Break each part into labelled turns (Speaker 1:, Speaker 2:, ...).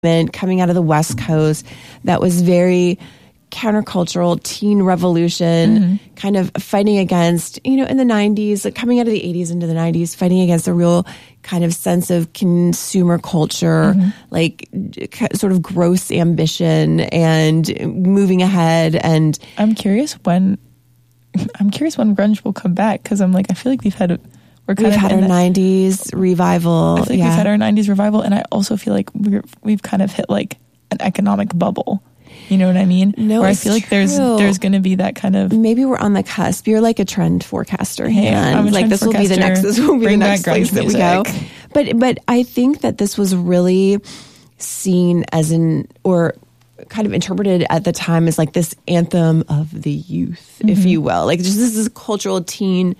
Speaker 1: coming out of the West Coast that was very countercultural, teen revolution, kind of fighting against, in the 90s, like coming out of the 80s into the 90s, fighting against a real kind of sense of consumer culture, like sort of gross ambition and moving ahead. And
Speaker 2: I'm curious when grunge will come back, because I'm like, I feel like we've had our
Speaker 1: 90s revival.
Speaker 2: I feel like we've had our 90s revival, and I also feel like we've kind of hit like an economic bubble. You know what I mean?
Speaker 1: No,
Speaker 2: where I feel like there's going to be that kind of,
Speaker 1: maybe we're on the cusp. You're like a trend forecaster, Han. Like this will be the next place that we go. But I think that this was really seen as or kind of interpreted at the time as like this anthem of the youth, if you will. Like just this is a cultural teen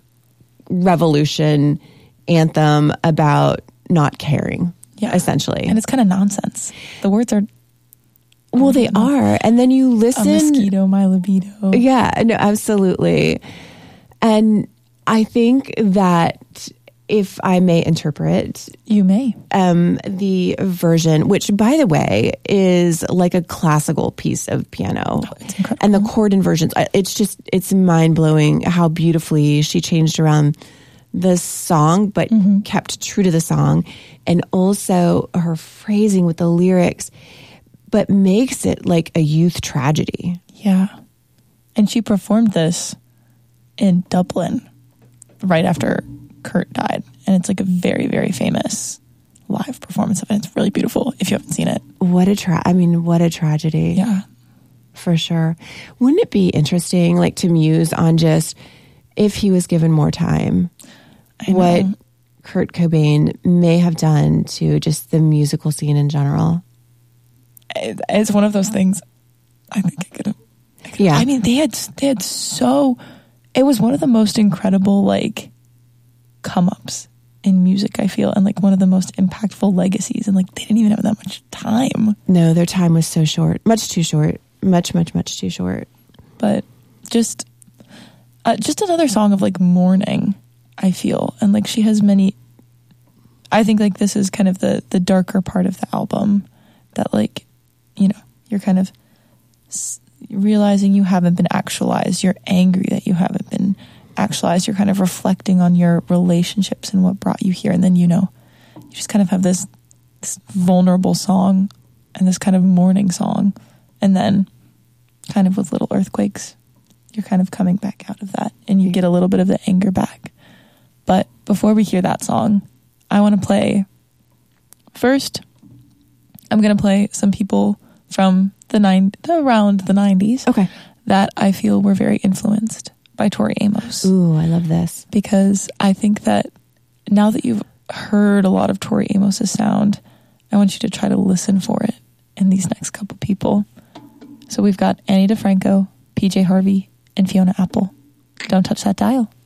Speaker 1: revolution anthem about not caring, essentially.
Speaker 2: And it's kind of nonsense. The words are...
Speaker 1: Well, they are. And then you listen...
Speaker 2: A mosquito, my libido.
Speaker 1: Yeah, no, absolutely. And I think that if I may interpret...
Speaker 2: You may.
Speaker 1: The version, which, by the way, is like a classical piece of piano.
Speaker 2: Oh, it's incredible.
Speaker 1: And the chord inversions, it's mind-blowing how beautifully she changed around the song, but kept true to the song. And also her phrasing with the lyrics, but makes it like a youth tragedy.
Speaker 2: Yeah. And she performed this in Dublin right after Kurt died. And it's like a very, very famous live performance of it. It's really beautiful if you haven't seen it.
Speaker 1: What a tragedy.
Speaker 2: Yeah.
Speaker 1: For sure. Wouldn't it be interesting, like, to muse on just if he was given more time, what Kurt Cobain may have done to just the musical scene in general?
Speaker 2: It's one of those things. I think I could.
Speaker 1: Yeah.
Speaker 2: I mean, they had so. It was one of the most incredible like come ups in music, I feel, and like one of the most impactful legacies. And like they didn't even have that much time.
Speaker 1: No, their time was so short, much too short, much too short.
Speaker 2: But just another song of like mourning, I feel, and like she has many. I think like this is kind of the darker part of the album that like. You're kind of realizing you haven't been actualized. You're angry that you haven't been actualized. You're kind of reflecting on your relationships and what brought you here. And then, you just kind of have this vulnerable song and this kind of mourning song. And then kind of with little earthquakes, you're kind of coming back out of that and you get a little bit of the anger back. But before we hear that song, I want to play first. I'm going to play some people from around the 90s.
Speaker 1: Okay.
Speaker 2: That I feel were very influenced by Tori Amos.
Speaker 1: Ooh, I love this.
Speaker 2: Because I think that now that you've heard a lot of Tori Amos' sound, I want you to try to listen for it in these next couple people. So we've got Annie DeFranco, PJ Harvey, and Fiona Apple. Don't touch that dial.